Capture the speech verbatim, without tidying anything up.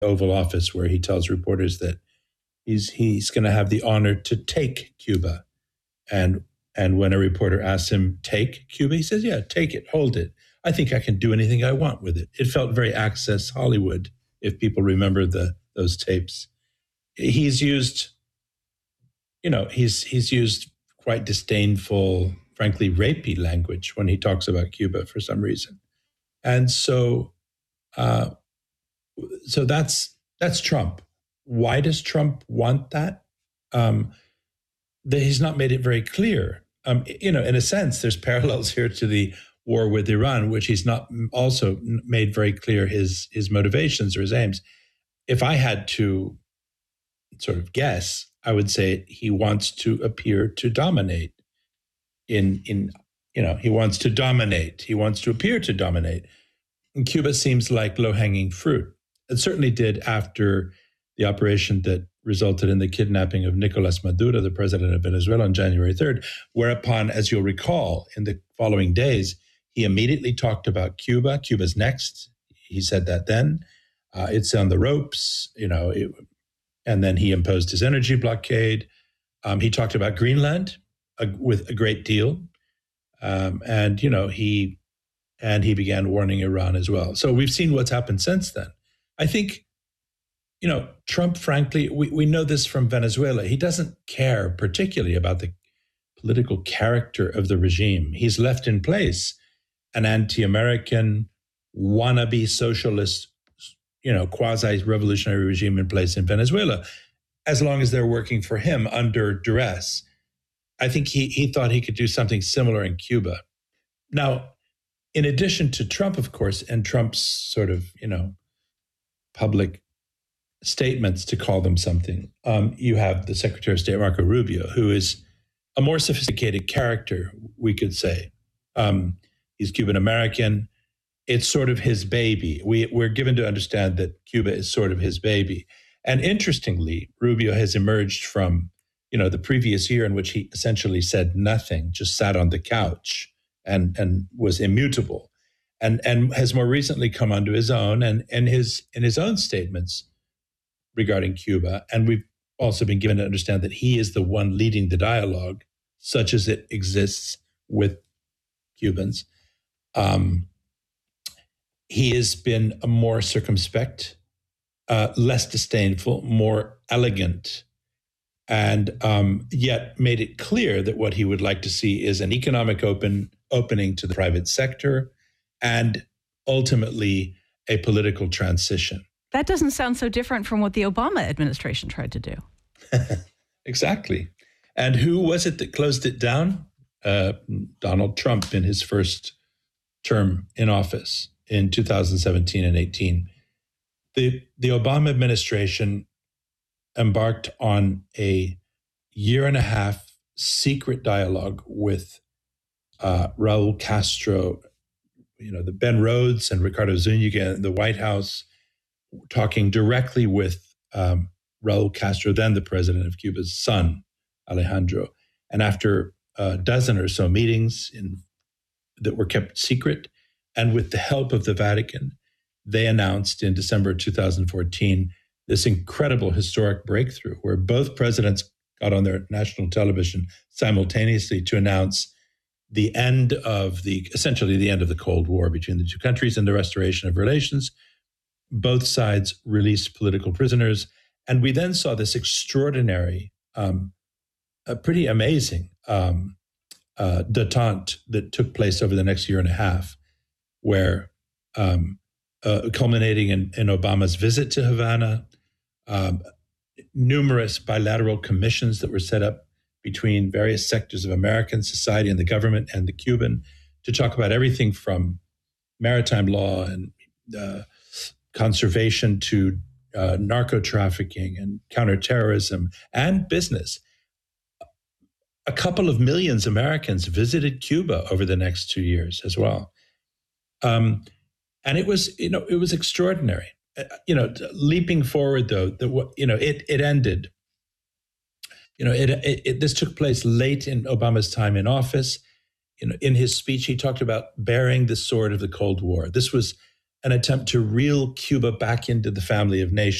Oval Office, where he tells reporters that he's he's going to have the honor to take Cuba. And and when a reporter asks him, take Cuba, he says, yeah, take it, hold it. I think I can do anything I want with it. It felt very Access Hollywood, if people remember the those tapes. He's used, you know, he's he's used quite disdainful, frankly, rapey language when he talks about Cuba for some reason. And so uh, so that's that's Trump. Why does Trump want that? Um, that he's not made it very clear. Um, you know, in a sense, there's parallels here to the war with Iran, which he's not also made very clear his his motivations or his aims. If I had to sort of guess, I would say he wants to appear to dominate. In in you know, he wants to dominate. He wants to appear to dominate. And Cuba seems like low-hanging fruit. It certainly did after the operation that resulted in the kidnapping of Nicolas Maduro, the president of Venezuela, on January third, whereupon, as you'll recall, in the following days, he immediately talked about Cuba. Cuba's next. He said that then. Uh, it's on the ropes, you know, it, and then he imposed his energy blockade. Um, he talked about Greenland uh, with a great deal. Um, and, you know, he and he began warning Iran as well. So we've seen what's happened since then. I think, you know, Trump, frankly, we, we know this from Venezuela. He doesn't care particularly about the political character of the regime. He's left in place an anti-American, wannabe socialist, you know, quasi-revolutionary regime in place in Venezuela, as long as they're working for him under duress. I think he he thought he could do something similar in Cuba. Now, in addition to Trump, of course, and Trump's sort of, you know, public statements to call them something, um, you have the Secretary of State, Marco Rubio, who is a more sophisticated character, we could say. Um, he's Cuban-American. It's sort of his baby. We, we're given to understand that Cuba is sort of his baby. And interestingly, Rubio has emerged from, you know, the previous year in which he essentially said nothing, just sat on the couch and and was immutable, and and has more recently come onto his own and and his in his own statements regarding Cuba. And we've also been given to understand that he is the one leading the dialogue, such as it exists with Cubans. Um, he has been a more circumspect, uh, less disdainful, more elegant, and um, yet made it clear that what he would like to see is an economic open opening to the private sector and ultimately a political transition. That doesn't sound so different from what the Obama administration tried to do. Exactly. And who was it that closed it down? Uh, Donald Trump in his first term in office in two thousand seventeen and eighteen. The, the Obama administration embarked on a year and a half secret dialogue with uh, Raul Castro, you know, the Ben Rhodes and Ricardo Zuniga in the White House, talking directly with um, Raul Castro, then the president of Cuba's son, Alejandro. And after a dozen or so meetings in, that were kept secret, and with the help of the Vatican, they announced in December two thousand fourteen this incredible historic breakthrough where both presidents got on their national television simultaneously to announce the end of the, essentially the end of the Cold War between the two countries and the restoration of relations. Both sides released political prisoners. And we then saw this extraordinary, um, a pretty amazing um, uh, detente that took place over the next year and a half, where um, uh, culminating in, in Obama's visit to Havana, um, numerous bilateral commissions that were set up between various sectors of American society and the government and the Cuban to talk about everything from maritime law and uh, conservation to uh, narco trafficking and counterterrorism and business. A couple of millions of Americans visited Cuba over the next two years as well. Um, and it was, you know, it was extraordinary. Uh, you know, leaping forward though, the, you know, it it ended. You know, it, it, it this took place late in Obama's time in office. You know, in his speech, he talked about bearing the sword of the Cold War. This was an attempt to reel Cuba back into the family of nations.